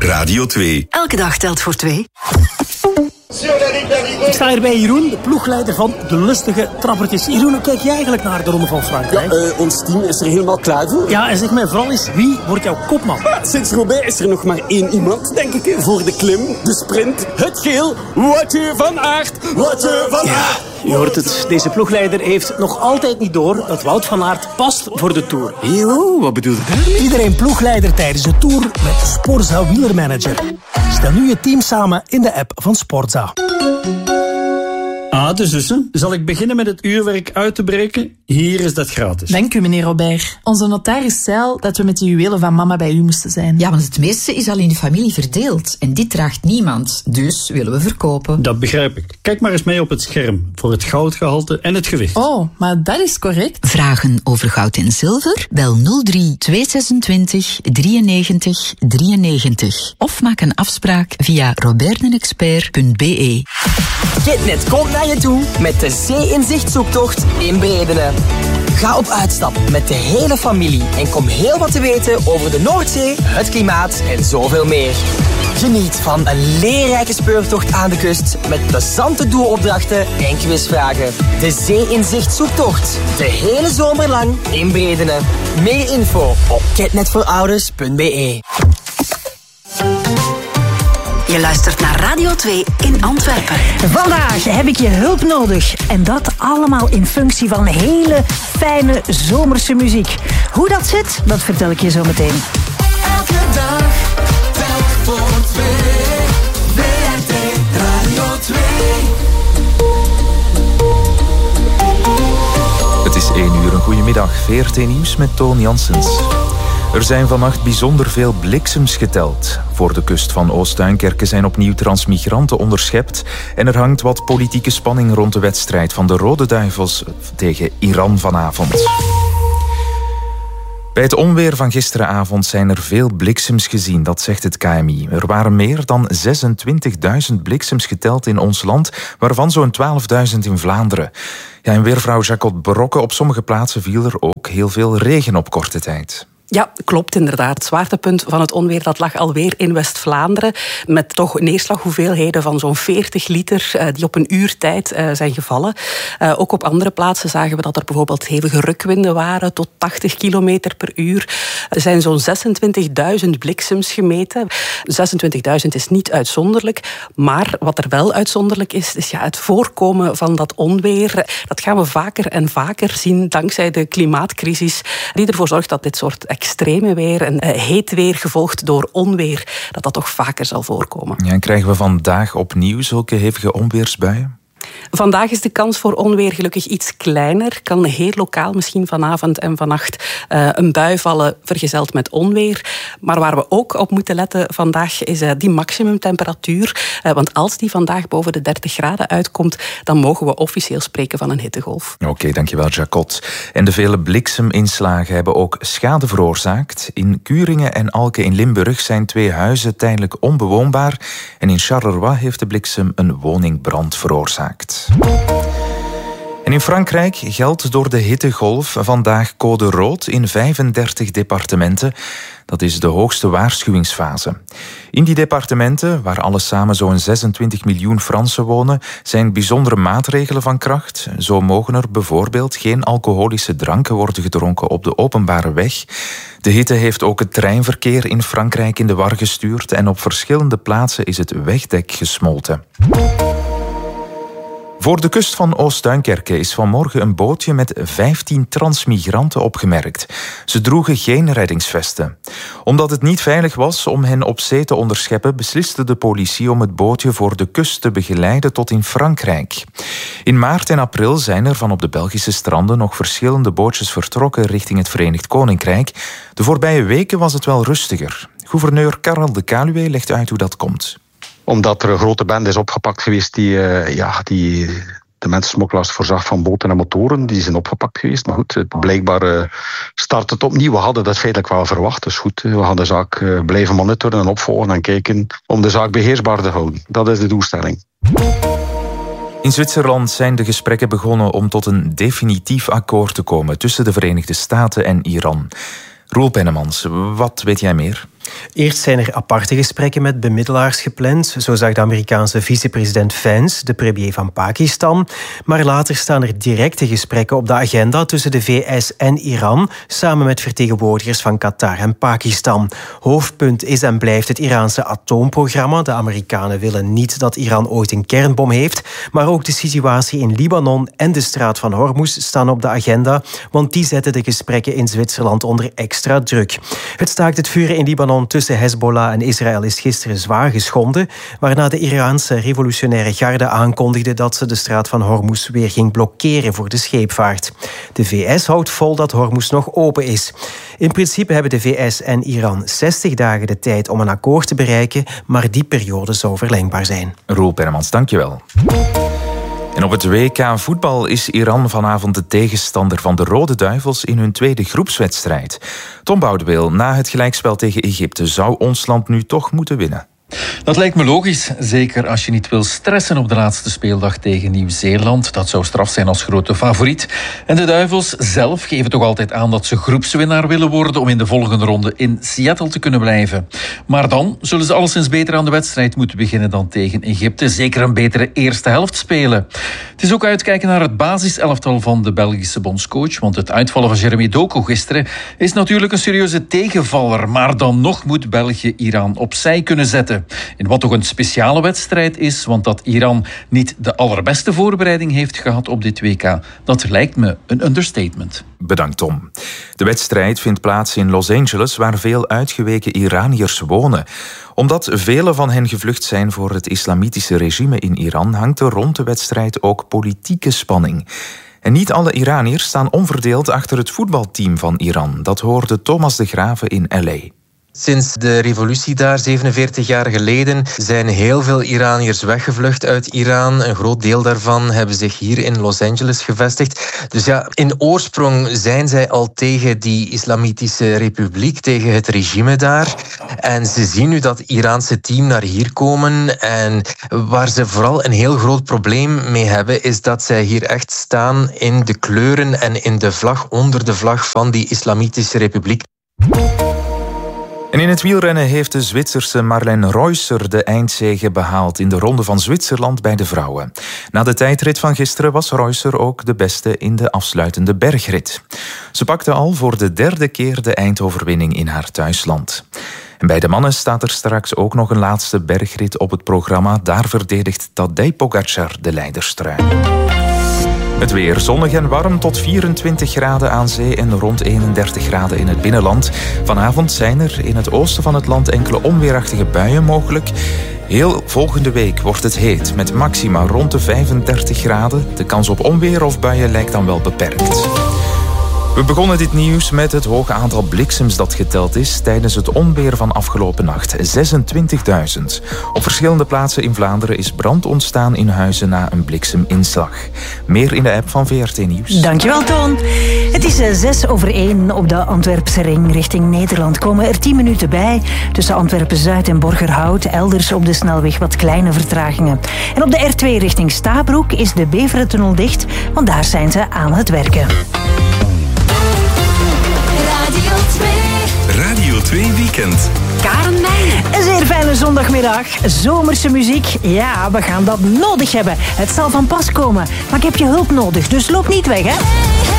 Radio 2. Elke dag telt voor 2. Ik sta hier bij Jeroen, de ploegleider van de lustige trappertjes. Jeroen, hoe kijk jij eigenlijk naar de Ronde van Frankrijk? Ja, ons team is er helemaal klaar voor. Ja, en zeg mij vooral eens, wie wordt jouw kopman? Sinds Roubaix is er nog maar één iemand, denk ik, voor de klim, de sprint, het geel. Woutje van Aert, Woutje van Aert. Je hoort het, deze ploegleider heeft nog altijd niet door dat Wout van Aert past voor de Tour. Yo, wat bedoel je daarmee? Iedereen ploegleider tijdens de Tour met Sporza Wielermanager. Stel nu je team samen in de app van Sporza. De zussen. Zal ik beginnen met het uurwerk uit te breken? Hier is dat gratis. Dank u, meneer Robert. Onze notaris zei al dat we met de juwelen van mama bij u moesten zijn. Ja, want het meeste is al in de familie verdeeld. En dit draagt niemand. Dus willen we verkopen. Dat begrijp ik. Kijk maar eens mee op het scherm. Voor het goudgehalte en het gewicht. Oh, maar dat is correct. Vragen over goud en zilver? Bel 03 226 93 93. Of maak een afspraak via robertenexpert.be. Kitnet komt naar je toe met de Zee-inzicht-zoektocht in Bredene. Ga op uitstap met de hele familie en kom heel wat te weten over de Noordzee, het klimaat en zoveel meer. Geniet van een leerrijke speurtocht aan de kust met plezante doelopdrachten en quizvragen. De Zee-inzicht-zoektocht. De hele zomer lang in Bredene. Meer info op kitnetvoorouders.be. Je luistert naar Radio 2 in Antwerpen. Vandaag heb ik je hulp nodig. En dat allemaal in functie van hele fijne zomerse muziek. Hoe dat zit, dat vertel ik je zo meteen. Elke dag, telk voor 2. WRT Radio 2. Het is 1 uur, een goedemiddag. VRT Nieuws met Toon Janssens. Er zijn vannacht bijzonder veel bliksems geteld. Voor de kust van Oost-Duinkerke zijn opnieuw transmigranten onderschept en er hangt wat politieke spanning rond de wedstrijd van de Rode Duivels tegen Iran vanavond. Bij het onweer van gisteravond zijn er veel bliksems gezien, dat zegt het KMI. Er waren meer dan 26.000 bliksems geteld in ons land, waarvan zo'n 12.000 in Vlaanderen. Ja, en weervrouw Jacot Brokke, op sommige plaatsen viel er ook heel veel regen op korte tijd. Ja, klopt inderdaad. Het zwaartepunt van het onweer dat lag alweer in West-Vlaanderen. Met toch neerslaghoeveelheden van zo'n 40 liter die op een uur tijd zijn gevallen. Ook op andere plaatsen zagen we dat er bijvoorbeeld hevige rukwinden waren tot 80 kilometer per uur. Er zijn zo'n 26.000 bliksems gemeten. 26.000 is niet uitzonderlijk. Maar wat er wel uitzonderlijk is het voorkomen van dat onweer. Dat gaan we vaker en vaker zien dankzij de klimaatcrisis die ervoor zorgt dat dit soort extreme weer en heet weer gevolgd door onweer, dat toch vaker zal voorkomen. Ja, en krijgen we vandaag opnieuw zulke hevige onweersbuien? Vandaag is de kans voor onweer gelukkig iets kleiner. Kan heel lokaal misschien vanavond en vannacht een bui vallen vergezeld met onweer. Maar waar we ook op moeten letten vandaag is die maximumtemperatuur. Want als die vandaag boven de 30 graden uitkomt, dan mogen we officieel spreken van een hittegolf. Oké, dankjewel Jacot. En de vele blikseminslagen hebben ook schade veroorzaakt. In Kuringen en Alke in Limburg zijn 2 huizen tijdelijk onbewoonbaar. En in Charleroi heeft de bliksem een woningbrand veroorzaakt. En in Frankrijk geldt door de hittegolf vandaag code rood in 35 departementen. Dat is de hoogste waarschuwingsfase. In die departementen, waar alles samen zo'n 26 miljoen Fransen wonen, zijn bijzondere maatregelen van kracht. Zo mogen er bijvoorbeeld geen alcoholische dranken worden gedronken op de openbare weg. De hitte heeft ook het treinverkeer in Frankrijk in de war gestuurd en op verschillende plaatsen is het wegdek gesmolten. Voor de kust van Oost-Duinkerke is vanmorgen een bootje met 15 transmigranten opgemerkt. Ze droegen geen reddingsvesten. Omdat het niet veilig was om hen op zee te onderscheppen, besliste de politie om het bootje voor de kust te begeleiden tot in Frankrijk. In maart en april zijn er van op de Belgische stranden nog verschillende bootjes vertrokken richting het Verenigd Koninkrijk. De voorbije weken was het wel rustiger. Gouverneur Karel de Kaluwe legt uit hoe dat komt. Omdat er een grote bende is opgepakt geweest die de mensensmokkelaars voorzag van boten en motoren. Die zijn opgepakt geweest. Maar goed, blijkbaar start het opnieuw. We hadden dat feitelijk wel verwacht. Dus goed, we gaan de zaak blijven monitoren en opvolgen en kijken om de zaak beheersbaar te houden. Dat is de doelstelling. In Zwitserland zijn de gesprekken begonnen om tot een definitief akkoord te komen tussen de Verenigde Staten en Iran. Roel Pennemans, wat weet jij meer? Eerst zijn er aparte gesprekken met bemiddelaars gepland. Zo zag de Amerikaanse vicepresident Vance de premier van Pakistan. Maar later staan er directe gesprekken op de agenda tussen de VS en Iran, samen met vertegenwoordigers van Qatar en Pakistan. Hoofdpunt is en blijft het Iraanse atoomprogramma. De Amerikanen willen niet dat Iran ooit een kernbom heeft. Maar ook de situatie in Libanon en de straat van Hormuz staan op de agenda, want die zetten de gesprekken in Zwitserland onder extra druk. Het staakt het vuren in Libanon tussen Hezbollah en Israël is gisteren zwaar geschonden, waarna de Iraanse revolutionaire garde aankondigde dat ze de straat van Hormuz weer ging blokkeren voor de scheepvaart. De VS houdt vol dat Hormuz nog open is. In principe hebben de VS en Iran 60 dagen de tijd om een akkoord te bereiken, maar die periode zou verlengbaar zijn. Roel Permans, dankjewel. En op het WK voetbal is Iran vanavond de tegenstander van de Rode Duivels in hun tweede groepswedstrijd. Tom Boudeweel, na het gelijkspel tegen Egypte zou ons land nu toch moeten winnen. Dat lijkt me logisch, zeker als je niet wil stressen op de laatste speeldag tegen Nieuw-Zeeland. Dat zou straf zijn als grote favoriet. En de Duivels zelf geven toch altijd aan dat ze groepswinnaar willen worden om in de volgende ronde in Seattle te kunnen blijven. Maar dan zullen ze alleszins beter aan de wedstrijd moeten beginnen dan tegen Egypte. Zeker een betere eerste helft spelen. Het is ook uitkijken naar het basiselftal van de Belgische bondscoach, want het uitvallen van Jeremy Doku gisteren is natuurlijk een serieuze tegenvaller. Maar dan nog moet België Iran opzij kunnen zetten. In wat toch een speciale wedstrijd is, want dat Iran niet de allerbeste voorbereiding heeft gehad op dit WK, dat lijkt me een understatement. Bedankt, Tom. De wedstrijd vindt plaats in Los Angeles, waar veel uitgeweken Iraniërs wonen. Omdat velen van hen gevlucht zijn voor het islamitische regime in Iran, hangt er rond de wedstrijd ook politieke spanning. En niet alle Iraniërs staan onverdeeld achter het voetbalteam van Iran. Dat hoorde Thomas de Graeve in L.A. Sinds de revolutie daar, 47 jaar geleden, zijn heel veel Iraniërs weggevlucht uit Iran. Een groot deel daarvan hebben zich hier in Los Angeles gevestigd. Dus ja, in oorsprong zijn zij al tegen die islamitische republiek, tegen het regime daar. En ze zien nu dat Iraanse team naar hier komen. En waar ze vooral een heel groot probleem mee hebben, is dat zij hier echt staan in de kleuren en in de vlag, onder de vlag van die islamitische republiek. En in het wielrennen heeft de Zwitserse Marlène Reusser de eindzege behaald in de Ronde van Zwitserland bij de vrouwen. Na de tijdrit van gisteren was Reusser ook de beste in de afsluitende bergrit. Ze pakte al voor de derde keer de eindoverwinning in haar thuisland. En bij de mannen staat er straks ook nog een laatste bergrit op het programma. Daar verdedigt Tadej Pogačar de leiderstrui. Het weer zonnig en warm tot 24 graden aan zee en rond 31 graden in het binnenland. Vanavond zijn er in het oosten van het land enkele onweerachtige buien mogelijk. Heel volgende week wordt het heet met maxima rond de 35 graden. De kans op onweer of buien lijkt dan wel beperkt. We begonnen dit nieuws met het hoge aantal bliksems dat geteld is tijdens het onweer van afgelopen nacht. 26.000. Op verschillende plaatsen in Vlaanderen is brand ontstaan in huizen na een blikseminslag. Meer in de app van VRT Nieuws. Dankjewel, Toon. Het is 1:06 op de Antwerpse ring richting Nederland. Komen er 10 minuten bij. Tussen Antwerpen-Zuid en Borgerhout. Elders op de snelweg wat kleine vertragingen. En op de R2 richting Stabroek is de Beverentunnel dicht, want daar zijn ze aan het werken. Radio 2 Weekend. Karen Meijnen. Een zeer fijne zondagmiddag. Zomerse muziek. Ja, we gaan dat nodig hebben. Het zal van pas komen. Maar ik heb je hulp nodig, dus loop niet weg, hè.